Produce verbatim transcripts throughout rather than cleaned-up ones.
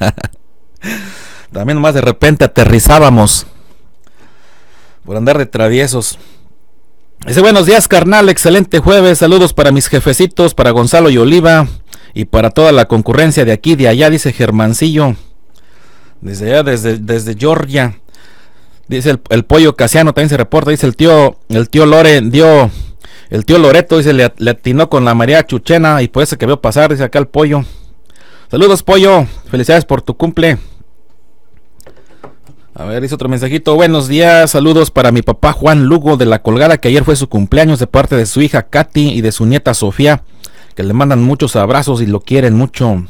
También nomás de repente aterrizábamos por andar de traviesos. Dice, buenos días, carnal, excelente jueves, saludos para mis jefecitos, para Gonzalo y Oliva, y para toda la concurrencia de aquí, de allá, dice Germancillo, desde allá, desde, desde Georgia. Dice el, el pollo Casiano, también se reporta, dice el tío, el tío Lore, dio, el tío Loreto, dice, le, le atinó con la María Chuchena, y por eso que veo pasar, dice acá el pollo. Saludos, pollo, felicidades por tu cumple. A ver, dice otro mensajito. Buenos días, saludos para mi papá Juan Lugo de La Colgada, que ayer fue su cumpleaños, de parte de su hija Katy y de su nieta Sofía, que le mandan muchos abrazos y lo quieren mucho.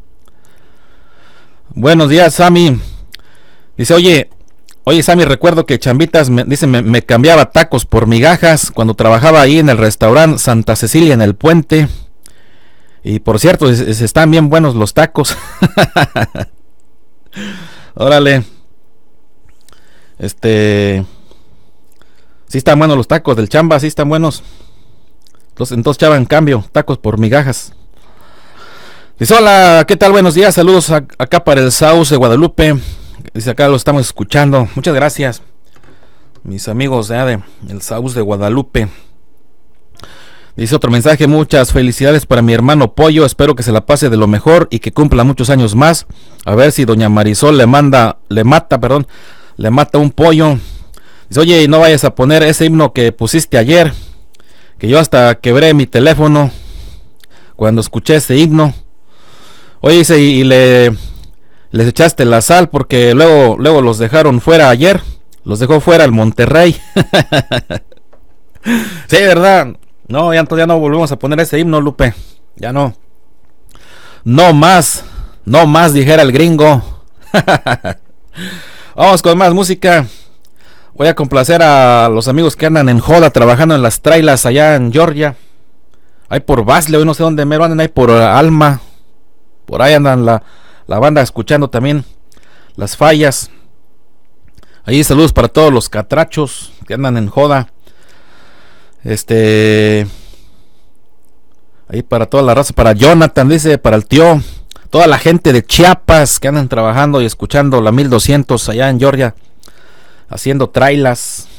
Buenos días, Sammy. Dice, oye, oye Sammy, recuerdo que Chambitas me, dice, me, me cambiaba tacos por migajas cuando trabajaba ahí en el restaurante Santa Cecilia en el Puente. Y por cierto, es, es, están bien buenos los tacos. Órale. Este, sí están buenos los tacos del Chamba, sí están buenos. Entonces, entonces chavan cambio, tacos por migajas. Dice, hola, ¿qué tal? Buenos días, saludos a, acá para el Sauce de Guadalupe. Dice, acá lo estamos escuchando. Muchas gracias, mis amigos de, de el Sauce de Guadalupe. Dice otro mensaje, muchas felicidades para mi hermano Pollo, espero que se la pase de lo mejor y que cumpla muchos años más. A ver si doña Marisol le manda, le mata, perdón, le mata un pollo. Dice, oye, no vayas a poner ese himno que pusiste ayer, que yo hasta quebré mi teléfono cuando escuché ese himno. Oye, dice, y, y le les echaste la sal porque luego, luego los dejaron fuera ayer, los dejó fuera el Monterrey. Sí, verdad. No, ya entonces ya no volvemos a poner ese himno, Lupe. Ya no. No más, no más, dijera el gringo. Vamos con más música. Voy a complacer a los amigos que andan en joda trabajando en las trailas allá en Georgia. Ahí por Basle, hoy no sé dónde mero andan, ahí por Alma. Por ahí andan la, la banda escuchando también las fallas. Ahí saludos para todos los catrachos que andan en joda. Este, ahí para toda la raza, para Jonathan, dice, para el tío, toda la gente de Chiapas que andan trabajando y escuchando la mil doscientos allá en Georgia, haciendo trailas.